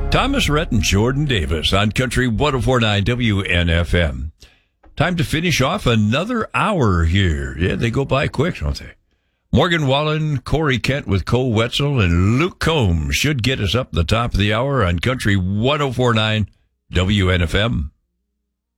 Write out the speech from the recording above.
Thomas Rhett and Jordan Davis on Country 104.9 WNFM. Time to finish off another hour here. Yeah, they go by quick, don't they? Morgan Wallen, Corey Kent with Cole Wetzel, and Luke Combs should get us up the top of the hour on Country 104.9 WNFM.